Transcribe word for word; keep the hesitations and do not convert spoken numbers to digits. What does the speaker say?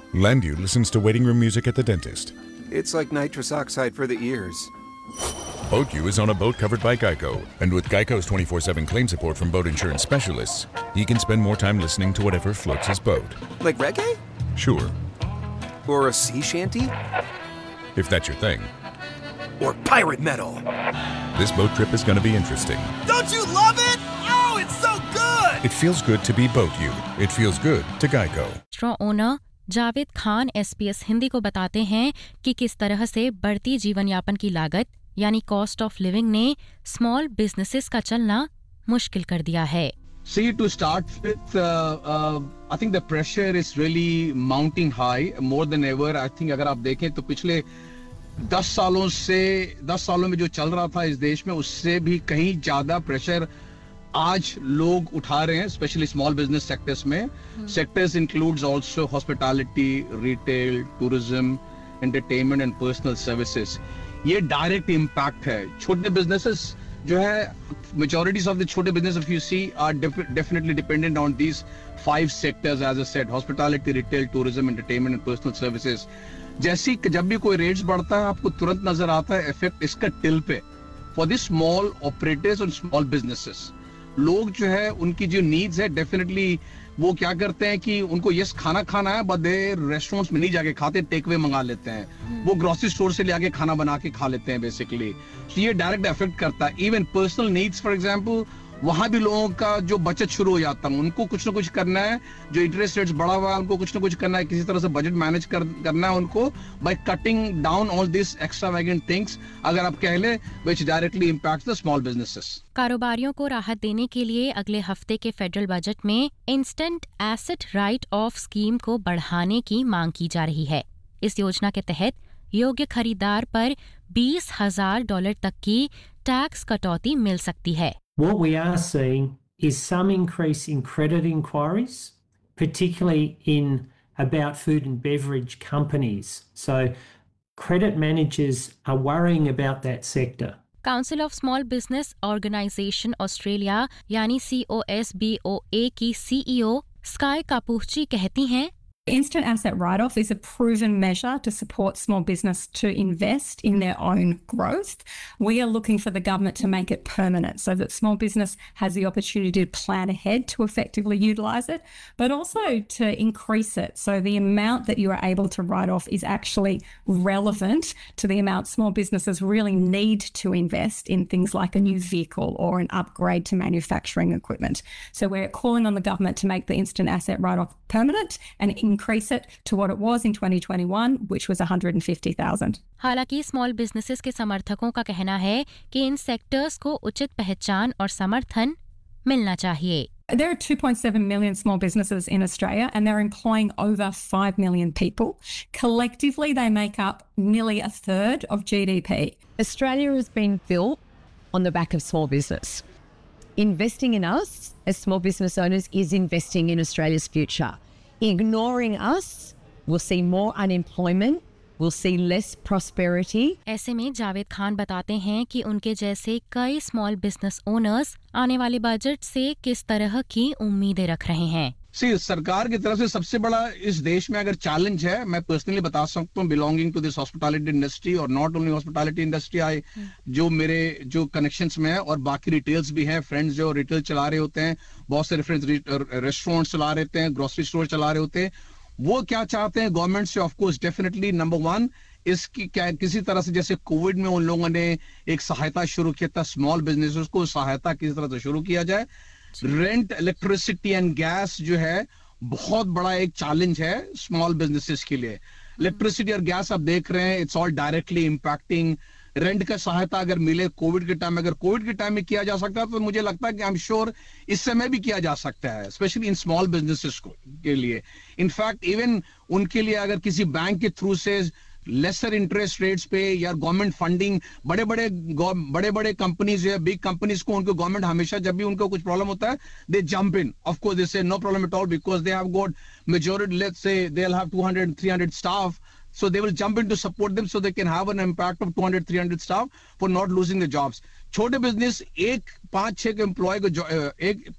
Landu listens to waiting room music at the dentist. It's like nitrous oxide for the ears. BoatU is on a boat covered by Geico, and with Geico's twenty-four seven claim support from boat insurance specialists, he can spend more time listening to whatever floats his boat. Like reggae? Sure, Or a sea shanty? if that's your thing. Or pirate metal? This boat trip is going to be interesting. Don't you love it? Oh, it's so good! It feels good to be BoatU. It feels good to Geico. Straw owner Javed Khan SPS Hindi को बताते हैं कि किस तरह से बढ़ती जीवन यापन की लागत यानी कॉस्ट ऑफ लिविंग ने स्मॉल बिजनेसेस का चलना मुश्किल कर दिया है. See, to start with, uh, uh, I think the pressure is really mounting high more than ever. I think अगर आप देखें तो पिछले दस सालों से दस सालों में जो चल रहा था इस देश में उससे भी कहीं ज्यादा प्रेशर आज लोग उठा रहे हैं, स्पेशली स्मॉल बिजनेस सेक्टर्स में. Sectors includes also hospitality, retail, tourism, entertainment and personal services. ये डायरेक्ट इम्पैक्ट है. छोटे बिजनेसेस जो है, majorities of the छोटे business if you see are def- definitely dependent on these five sectors as I said: hospitality, retail, tourism, entertainment and personal services. जैसी जब भी कोई रेट्स बढ़ता है आपको तुरंत नजर आता है इफेक्ट इसका टिल पे फॉर द स्मॉल ऑपरेटर्स और स्मॉल बिजनेसेस. लोग जो है उनकी जो नीड्स है डेफिनेटली वो क्या करते हैं कि उनको यस खाना खाना है बट दे रेस्टोरेंट्स में नहीं जाके खाते, टेक वे मंगा लेते हैं. वो ग्रोसरी स्टोर से ले आके खाना बना के खा लेते हैं बेसिकली. तो ये डायरेक्ट इफेक्ट करता है. Even personal needs for example, वहां भी लोगों का जो बचत शुरू हो जाता है. उनको कुछ ना कुछ करना है, जो इंटरेस्ट रेट्स बढ़ा हुआ है उनको कुछ ना कुछ करना है, किसी तरह से बजट मैनेज कर, करना है उनको by cutting down all this extravagant things, अगर आप कह ले, which directly impacts the small businesses. कारोबारियों को राहत देने के लिए अगले हफ्ते के फेडरल बजट में instant asset right of scheme को बढ़ाने की मांग की जा रही है. इस योजना के तहत योग्य खरीदार पर बीस हजार डॉलर तक की टैक्स कटौती मिल सकती है. What we are seeing is some increase in credit inquiries, particularly in about food and beverage companies. So credit managers are worrying about that sector. Council of small business organisation Australia यानी सी O S B O ए की CEO sky कापूची कहती हैं, Instant asset write-off is a proven measure to support small business to invest in their own growth. We are looking for the government to make it permanent so that small business has the opportunity to plan ahead to effectively utilise it, but also to increase it. So the amount that you are able to write off is actually relevant to the amount small businesses really need to invest in things like a new vehicle or an upgrade to manufacturing equipment. So we're calling on the government to make the instant asset write-off permanent and increase it to what it was in twenty twenty-one, which was one hundred fifty thousand. हालांकि small businesses के समर्थकों का कहना है कि इन sectors को उचित पहचान और समर्थन मिलना चाहिए. There are two point seven million small businesses in Australia and they're employing over five million people. Collectively, they make up nearly a third of G D P. Australia has been built on the back of small business. Investing in us as small business owners is investing in Australia's future. Ignoring us, we'll see more unemployment, we'll see less prosperity. ऐसे में जावेद खान बताते हैं कि उनके जैसे कई small business owners आने वाले बजट से किस तरह की उम्मीदें रख रहे हैं. सी सरकार की तरफ से सबसे बड़ा इस देश में अगर चैलेंज है, मैं पर्सनली बता सकता हूँ, belonging to this hospitality industry और नॉट ओनली हॉस्पिटैलिटी इंडस्ट्री, आई जो मेरे जो कनेक्शंस में है और बाकी रिटेल्स भी हैं, फ्रेंड्स जो रिटेल चला रहे होते हैं, बहुत से फ्रेंड्स रेस्टोरेंट चला रहे होते हैं, ग्रोसरी स्टोर चला रहे होते हैं, वो क्या चाहते हैं गवर्नमेंट से? ऑफकोर्स डेफिनेटली नंबर वन इसकी क्या किसी तरह से, जैसे कोविड में उन लोगों ने एक सहायता शुरू किया था स्मॉल बिजनेसेस को, सहायता किसी तरह से शुरू किया जाए. रेंट, इलेक्ट्रिसिटी एंड गैस जो है बहुत बड़ा एक चैलेंज है स्मॉल बिजनेसेस के लिए. इलेक्ट्रिसिटी और गैस आप देख रहे हैं, it's all directly impacting. Rent का सहायता अगर मिले कोविड के टाइम में, अगर कोविड के टाइम में किया जा सकता है तो मुझे लगता है कि आई एम श्योर इस समय भी किया जा सकता है, स्पेशली इन स्मॉल बिजनेसेस के लिए. इनफैक्ट इवन उनके लिए अगर किसी बैंक के थ्रू से लेसर इंटरेस्ट रेट्स पे या गवर्नमेंट फंडिंग, बड़े बड़े बड़े बड़े कंपनीज है, बिग कंपनीज को उनको गवर्नमेंट हमेशा जब भी उनको कुछ प्रॉब्लम होता है दे जंप इन. ऑफ कोर्स दे से no problem at all because they have got majority, let's say they will have two hundred three hundred staff, so they will jump in to support them so they can have an impact of two hundred three hundred staff for not losing the jobs. छोटे business एक पांच छह के employ को एक